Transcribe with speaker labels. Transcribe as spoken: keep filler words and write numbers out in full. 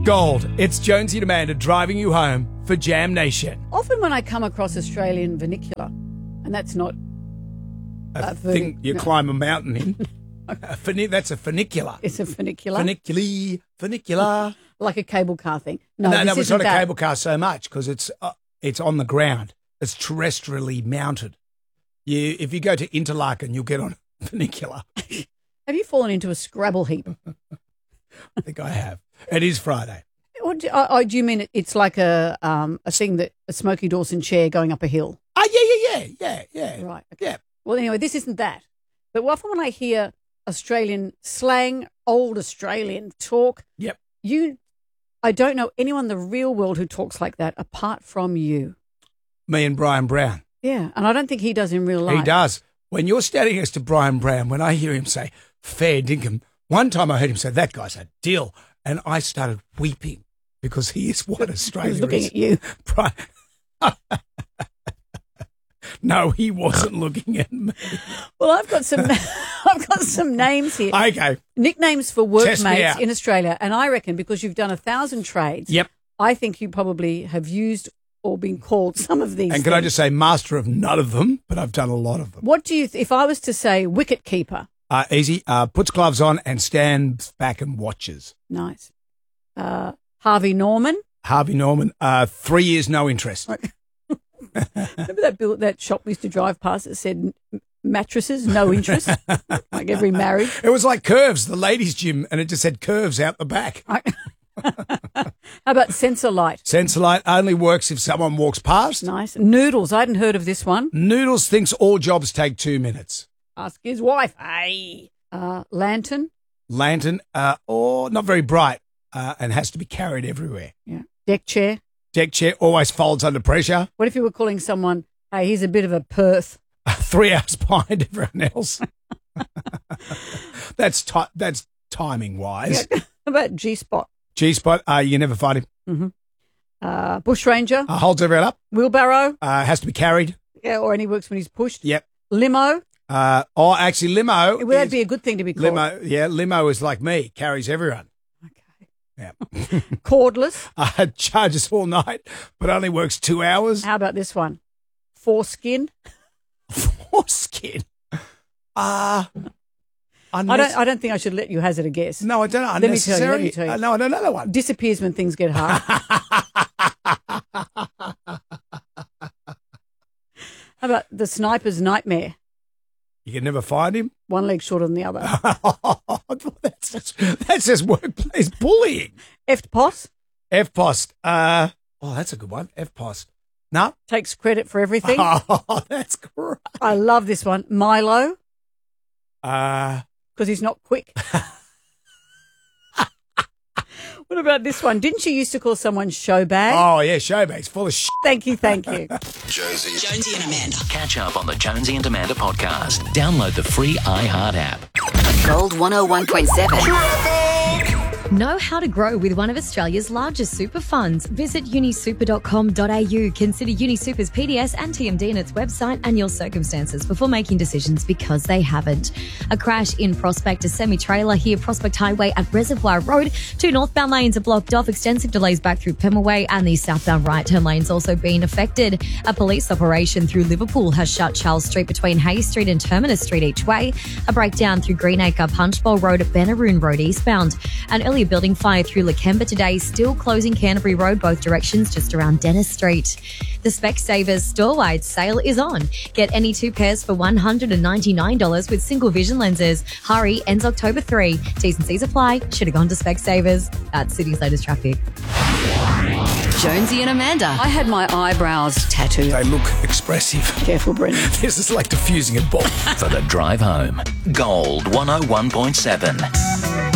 Speaker 1: Gold. It's Jonesy and Amanda driving you home for Jam Nation.
Speaker 2: Often when I come across Australian vernacular, and that's not
Speaker 1: A
Speaker 2: Uh,
Speaker 1: thing
Speaker 2: verni-
Speaker 1: you
Speaker 2: no.
Speaker 1: climb a mountain in. A funi- that's a funicular.
Speaker 2: it's a funicular,
Speaker 1: Funiculi, funicular.
Speaker 2: like a cable car thing. No,
Speaker 1: No,
Speaker 2: this
Speaker 1: no, it's
Speaker 2: isn't
Speaker 1: not a
Speaker 2: that.
Speaker 1: cable car so much because it's uh, it's on the ground. It's terrestrially mounted. You, if you go to Interlaken, you'll get on a funicular.
Speaker 2: Have you fallen into a Scrabble heap?
Speaker 1: I think I have. It is Friday.
Speaker 2: Or do, or, or do you mean it, it's like a um, a thing that a Smokey Dawson chair going up a hill?
Speaker 1: Oh, yeah, yeah, yeah, yeah, yeah.
Speaker 2: Right. Okay.
Speaker 1: Yeah.
Speaker 2: Well, anyway, this isn't that. But often when I hear Australian slang, old Australian talk,
Speaker 1: Yep.
Speaker 2: you, I don't know anyone in the real world who talks like that apart from you.
Speaker 1: Me and Brian Brown.
Speaker 2: Yeah, and I don't think he does in real life.
Speaker 1: He does. When you're standing next to Brian Brown, when I hear him say, fair dinkum, one time I heard him say, that guy's a deal. And I started weeping because he is what Australia
Speaker 2: He was looking
Speaker 1: is.
Speaker 2: at you.
Speaker 1: Brian. No, he wasn't looking at me.
Speaker 2: Well, I've got some, I've got some names here,
Speaker 1: Okay.
Speaker 2: nicknames for
Speaker 1: Test me
Speaker 2: workmates
Speaker 1: out.
Speaker 2: in Australia, and I reckon because you've done a thousand trades,
Speaker 1: Yep.
Speaker 2: I think you probably have used or been called some of these.
Speaker 1: And can I
Speaker 2: things.
Speaker 1: just say, master of none of them, but I've done a lot of them.
Speaker 2: What do you? Th- if I was to say wicket keeper,
Speaker 1: Uh, easy. Uh, puts gloves on and stands back and watches.
Speaker 2: nice. Uh, Harvey Norman.
Speaker 1: Harvey Norman, uh, three years, no interest.
Speaker 2: Remember that bill, that shop we used to drive past that said "M- mattresses, no interest, like every marriage.
Speaker 1: It was like Curves, the ladies' gym, and it just said Curves out the back.
Speaker 2: How about sensor light?
Speaker 1: Sensor light only works if someone walks past.
Speaker 2: Nice. Noodles. I hadn't heard of this one.
Speaker 1: Noodles thinks all jobs take two minutes.
Speaker 2: Ask his wife. Hey. Uh, lantern.
Speaker 1: Lantern, uh, or not very bright, uh, and has to be carried everywhere.
Speaker 2: Yeah. Deck chair.
Speaker 1: Deck chair always folds under pressure.
Speaker 2: What if you were calling someone, hey, he's a bit of a Perth?
Speaker 1: Three hours behind everyone else. that's ti- that's timing wise.
Speaker 2: How about G spot?
Speaker 1: G spot, uh, you never find him.
Speaker 2: Mm-hmm. Uh, bushranger.
Speaker 1: Uh, holds everyone up.
Speaker 2: Wheelbarrow.
Speaker 1: Uh, has to be carried.
Speaker 2: Yeah, or and he works when he's pushed.
Speaker 1: Yep.
Speaker 2: Limo.
Speaker 1: Uh, oh, actually, limo.
Speaker 2: Well, that'd
Speaker 1: is-
Speaker 2: be a good thing to be called.
Speaker 1: limo. Yeah, limo is like me, carries everyone.
Speaker 2: Okay.
Speaker 1: Yeah.
Speaker 2: Cordless.
Speaker 1: Uh, charges all night, but only works two hours.
Speaker 2: How about this one? Foreskin.
Speaker 1: Foreskin. Uh,
Speaker 2: I don't. I don't think I should let you hazard a guess.
Speaker 1: No, I don't know.
Speaker 2: Let me tell you, let
Speaker 1: Unnecessary.
Speaker 2: me tell you.
Speaker 1: Uh, no, I don't know that one.
Speaker 2: Disappears when things get hard. How about the sniper's nightmare?
Speaker 1: You can never find him.
Speaker 2: One leg shorter than the other.
Speaker 1: that's just that's just workplace bullying.
Speaker 2: F P O S
Speaker 1: F post. Uh, oh, that's a good one. F post. No.
Speaker 2: takes credit for everything.
Speaker 1: Oh, that's great.
Speaker 2: I love this one. Milo,
Speaker 1: Uh,
Speaker 2: because he's not quick. What about this one? Didn't you used to call someone showbag?
Speaker 1: oh yeah, showbags full of shit.
Speaker 2: Thank you, thank you.
Speaker 3: Jonesy.
Speaker 4: Jonesy and Amanda.
Speaker 5: Catch up on the Jonesy and Amanda podcast. Download the free iHeart app.
Speaker 4: Gold one oh one point seven.
Speaker 6: Know how to grow with one of Australia's largest super funds. Visit uni super dot com dot a u. Consider UniSuper's P D S and T M D in its website and your circumstances before making decisions, because they haven't. A crash in Prospect, a semi-trailer here, Prospect Highway at Reservoir Road. Two northbound lanes are blocked off, extensive delays back through Pemulwuy, and the southbound right turn lanes also being affected. A police operation through Liverpool has shut Charles Street between Hayes Street and Terminus Street each way. A breakdown through Greenacre, Punchbowl Road, Benaroon Road eastbound. An early building fire through Lakemba today, still closing Canterbury Road both directions just around Dennis Street. The Specsavers store-wide sale is on. Get any two pairs for one hundred ninety-nine dollars with single vision lenses. Hurry, ends October third. T's and C's apply. Should have gone to Specsavers. At City's latest traffic.
Speaker 4: Jonesy and Amanda.
Speaker 2: I had my eyebrows tattooed.
Speaker 1: They look expressive.
Speaker 2: Careful, Brendan.
Speaker 1: This is like diffusing a bomb.
Speaker 5: For the drive home. Gold one oh one point seven.